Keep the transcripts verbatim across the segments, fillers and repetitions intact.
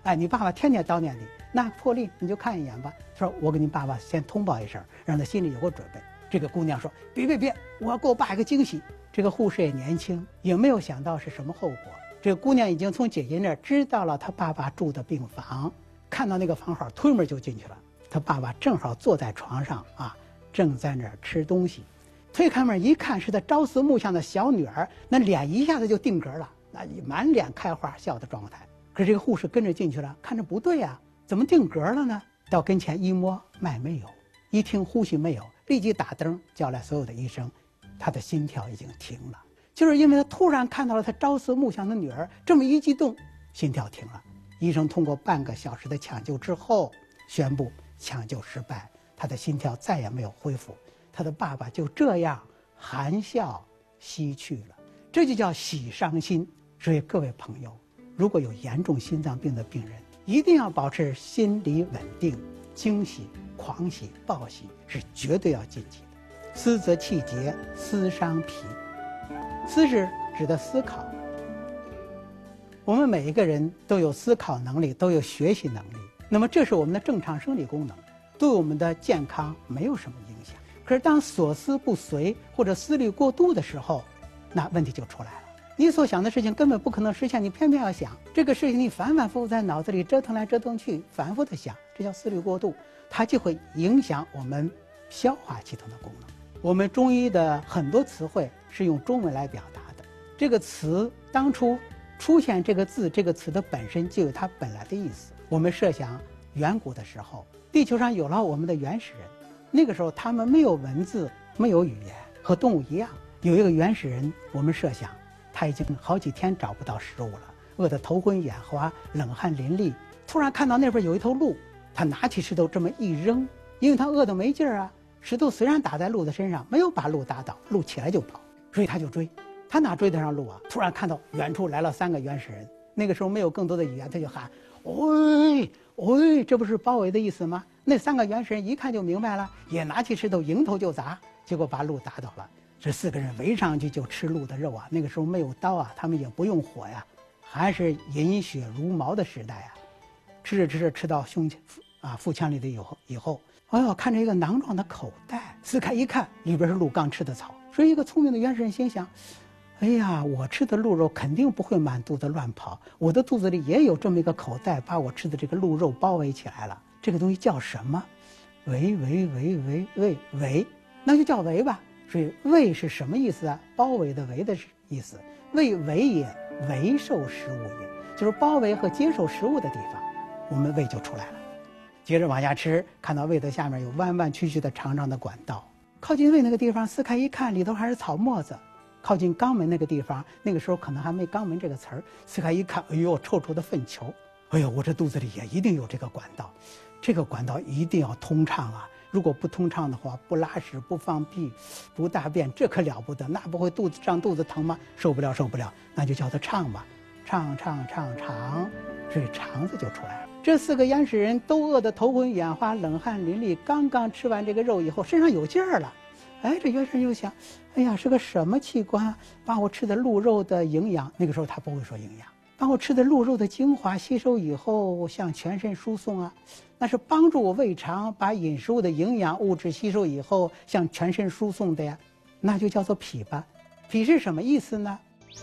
哎，你爸爸天天叨念你，那破例你就看一眼吧。说我给你爸爸先通报一声，让他心里有个准备。这个姑娘说：“别别别，我要给我爸一个惊喜。”这个护士也年轻，也没有想到是什么后果。这个姑娘已经从姐姐那儿知道了她爸爸住的病房，看到那个房号，推门就进去了。她爸爸正好坐在床上啊，正在那儿吃东西。推开门一看，是他朝思暮想的小女儿，那脸一下子就定格了，那满脸开花笑的状态。可是这个护士跟着进去了，看着不对啊，怎么定格了呢？到跟前一摸，脉没有，一听呼吸没有，立即打灯叫来所有的医生，他的心跳已经停了，就是因为他突然看到了他朝思暮想的女儿，这么一激动，心跳停了。医生通过半个小时的抢救之后，宣布抢救失败，他的心跳再也没有恢复。他的爸爸就这样含笑西去了，这就叫喜伤心。所以各位朋友，如果有严重心脏病的病人，一定要保持心理稳定，惊喜、狂喜、暴喜是绝对要禁忌的。思则气结，思伤脾。思是指的思考，我们每一个人都有思考能力，都有学习能力，那么这是我们的正常生理功能，对我们的健康没有什么影响。可是当所思不遂或者思虑过度的时候，那问题就出来了。你所想的事情根本不可能实现，你偏偏要想这个事情，你反反复复在脑子里折腾来折腾去，反复的想，这叫思虑过度，它就会影响我们消化系统的功能。我们中医的很多词汇是用中文来表达的，这个词当初出现这个字，这个词的本身就有它本来的意思。我们设想远古的时候，地球上有了我们的原始人，那个时候他们没有文字，没有语言，和动物一样。有一个原始人，我们设想他已经好几天找不到食物了，饿得头昏眼花，冷汗淋漓。突然看到那边有一头鹿，他拿起石头这么一扔，因为他饿得没劲儿啊。石头虽然打在鹿的身上，没有把鹿打倒，鹿起来就跑，所以他就追。他哪追得上鹿啊？突然看到远处来了三个原始人，那个时候没有更多的语言，他就喊：“喂喂！”这不是包围的意思吗？那三个原始人一看就明白了，也拿起石头迎头就砸，结果把鹿打倒了。这四个人围上去就吃鹿的肉啊！那个时候没有刀啊，他们也不用火呀，还是饮血如毛的时代啊。吃着吃着吃到胸腔啊腹腔里的以后以后，哎呦，看着一个囊状的口袋，撕开一看，里边是鹿刚吃的草。所以一个聪明的原始人心想：哎呀，我吃的鹿肉肯定不会满肚子乱跑，我的肚子里也有这么一个口袋，把我吃的这个鹿肉包围起来了。这个东西叫什么？围围围围围围，那就叫围吧。所以围是什么意思啊？包围的围的意思。为围也，围受食物也，就是包围和接受食物的地方，我们胃就出来了。接着往下吃，看到胃的下面有弯弯曲曲的长长的管道，靠近胃那个地方撕开一看，里头还是草沫子。靠近肛门那个地方，那个时候可能还没肛门这个词儿，撕开一看，哎呦，臭臭的粪球！哎呦，我这肚子里也一定有这个管道，这个管道一定要通畅啊！如果不通畅的话，不拉屎、不放屁、不大便，这可了不得，那不会肚子胀肚子疼吗？受不了，受不了，那就叫它畅吧，畅畅畅肠，所以肠子就出来了。这四个原始人都饿得头昏眼花、冷汗淋漓，刚刚吃完这个肉以后，身上有劲儿了。哎，这原始人又想，哎呀，是个什么器官把我吃的鹿肉的营养，那个时候他不会说营养，把我吃的鹿肉的精华吸收以后向全身输送啊，那是帮助我胃肠把饮食物的营养物质吸收以后向全身输送的呀，那就叫做脾吧。脾是什么意思呢？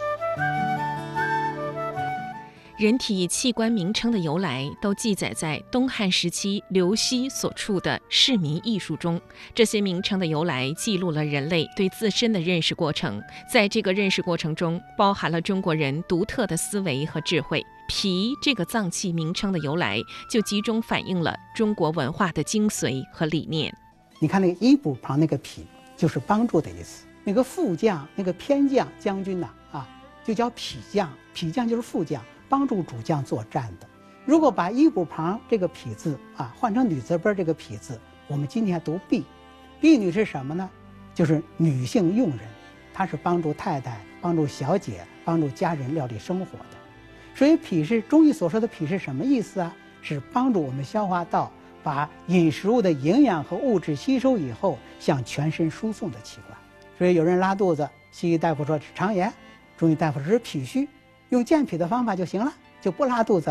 人体器官名称的由来都记载在东汉时期刘熙所著的《市民艺术》中。这些名称的由来记录了人类对自身的认识过程，在这个认识过程中包含了中国人独特的思维和智慧。脾这个脏器名称的由来就集中反映了中国文化的精髓和理念。 你看那个一补旁那个脾就是帮助的意思，那个副将那个偏将将军呐 啊, 啊就叫脾将，脾将就是副将，帮助主将作战的。如果把一补旁这个脾字啊换成女字边这个脾字，我们今天读婢。婢女是什么呢？就是女性佣人，她是帮助太太、帮助小姐、帮助家人料理生活的。所以脾是中医所说的脾是什么意思啊？是帮助我们消化道把饮食物的营养和物质吸收以后向全身输送的器官。所以有人拉肚子，西医大夫说是肠炎，中医大夫说是脾虚，用健脾的方法就行了，就不拉肚子了。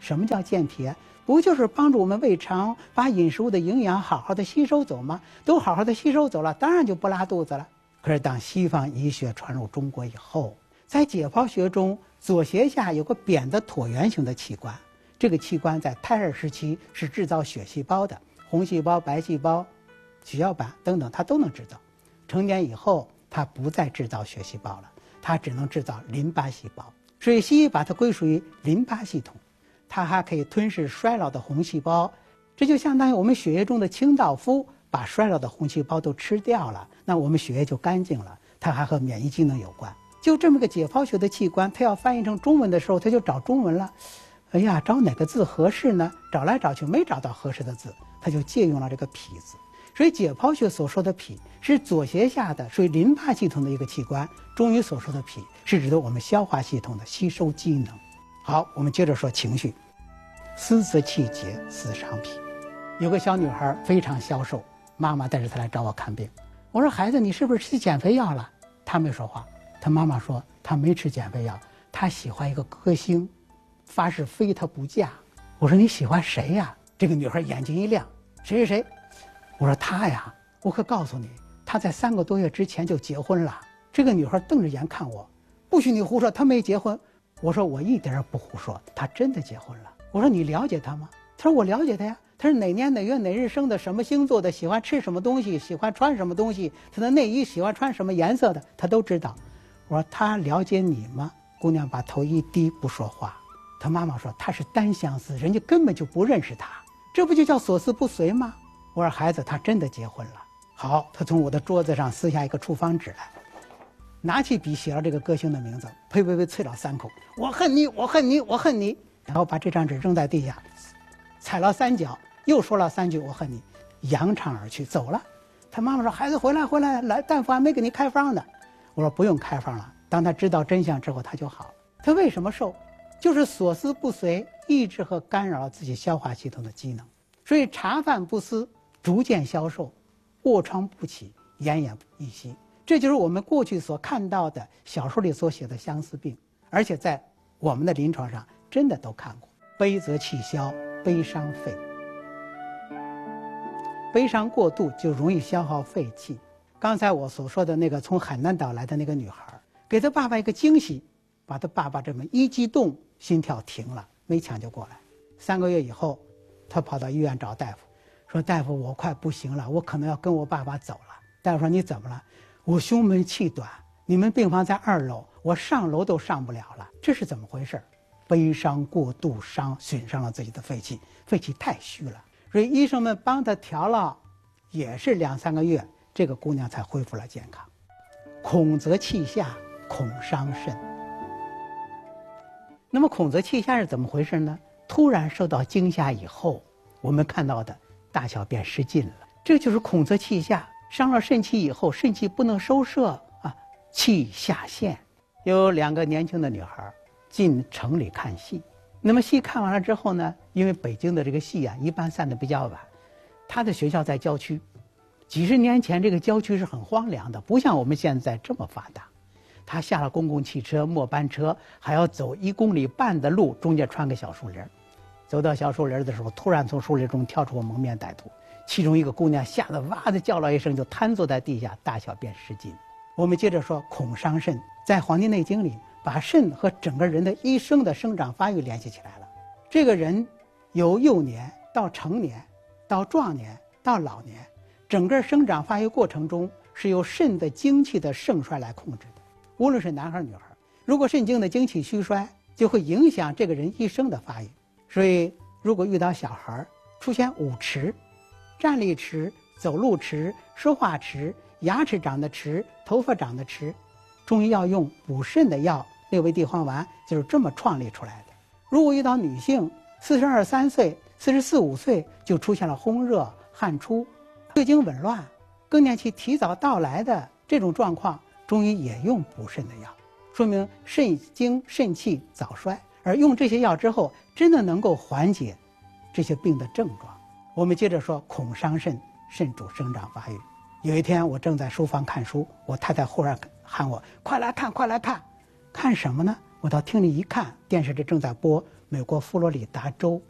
什么叫健脾啊？不就是帮助我们胃肠把饮食物的营养好好的吸收走吗？都好好的吸收走了，当然就不拉肚子了。可是当西方医学传入中国以后，在解剖学中，左胁下有个扁的椭圆形的器官，这个器官在胎儿时期是制造血细胞的，红细胞、白细胞、血小板等等，它都能制造。成年以后，它不再制造血细胞了，它只能制造淋巴细胞。所以西医把它归属于淋巴系统。它还可以吞噬衰老的红细胞，这就相当于我们血液中的清道夫把衰老的红细胞都吃掉了，那我们血液就干净了。它还和免疫机能有关。就这么个解剖学的器官，它要翻译成中文的时候，它就找中文了。哎呀，找哪个字合适呢？找来找去没找到合适的字，它就借用了这个脾字。所以解剖学所说的脾是左胁下的属于淋巴系统的一个器官，中医所说的脾是指的我们消化系统的吸收机能。好，我们接着说情绪。思则气结，思伤脾。有个小女孩非常消瘦，妈妈带着她来找我看病。我说孩子，你是不是吃减肥药了？她没说话。她妈妈说她没吃减肥药，她喜欢一个歌星，发誓非他不嫁。我说你喜欢谁呀？这个女孩眼睛一亮，谁谁谁？我说她呀，我可告诉你，她在三个多月之前就结婚了。这个女孩瞪着眼看我，不许你胡说，她没结婚。我说我一点也不胡说，她真的结婚了。我说你了解她吗？她说我了解她呀。她是哪年哪月哪日生的，什么星座的，喜欢吃什么东西，喜欢穿什么东西，她的内衣喜欢穿什么颜色的，她都知道。我说她了解你吗？姑娘把头一低不说话。她妈妈说她是单相思，人家根本就不认识她，这不就叫所思不遂吗？我说孩子，她真的结婚了。好，她从我的桌子上撕下一个处方纸来，拿起笔写了这个歌星的名字，呸呸呸啐了三口，我恨你，我恨你，我恨你，然后把这张纸扔在地下，踩了三脚，又说了三句我恨你，扬长而去走了。他妈妈说孩子回来回来，来大夫还没给你开方呢。我说不用开方了，当他知道真相之后他就好了。他为什么瘦？就是所思不遂，抑制和干扰自己消化系统的机能，所以茶饭不思，逐渐消瘦，卧床不起，奄奄一息。这就是我们过去所看到的小说里所写的相思病，而且在我们的临床上真的都看过。悲则气消，悲伤肺。悲伤过度就容易消耗肺气。刚才我所说的那个从海南岛来的那个女孩，给她爸爸一个惊喜，把她爸爸这么一激动，心跳停了，没抢救过来。三个月以后，她跑到医院找大夫，说大夫我快不行了，我可能要跟我爸爸走了。大夫说你怎么了？我胸闷气短，你们病房在二楼，我上楼都上不了了，这是怎么回事？悲伤过度伤损伤了自己的肺气，肺气太虚了，所以医生们帮他调了，也是两三个月，这个姑娘才恢复了健康。恐则气下，恐伤肾。那么恐则气下是怎么回事呢？突然受到惊吓以后，我们看到的大小便失禁了，这就是恐则气下。伤了肾气以后，肾气不能收摄啊，气下陷。有两个年轻的女孩进城里看戏，那么戏看完了之后呢，因为北京的这个戏啊一般散得比较晚，她的学校在郊区，几十年前这个郊区是很荒凉的，不像我们现在这么发达。她下了公共汽车末班车，还要走一公里半的路，中间穿个小树林。走到小树林的时候，突然从树林中跳出个蒙面歹徒，其中一个姑娘吓得哇的叫了一声，就瘫坐在地下，大小便失禁。我们接着说恐伤肾，在《黄帝内经》里把肾和整个人的一生的生长发育联系起来了。这个人由幼年到成年到壮年到老年，整个生长发育过程中是由肾的精气的盛衰来控制的。无论是男孩女孩，如果肾经的精气虚衰，就会影响这个人一生的发育。所以如果遇到小孩出现五迟，站立迟、走路迟、说话迟、牙齿长得迟、头发长得迟，中医要用补肾的药六味地黄丸，就是这么创立出来的。如果遇到女性四十二三岁、四十四五岁就出现了烘热、汗出、月经紊乱、更年期提早到来的这种状况，中医也用补肾的药，说明肾精肾气早衰。而用这些药之后，真的能够缓解这些病的症状。我们接着说恐伤肾，肾主生长发育。有一天我正在书房看书，我太太忽然喊我快来看快来看。看什么呢？我到厅里一看，电视里正在播美国佛罗里达州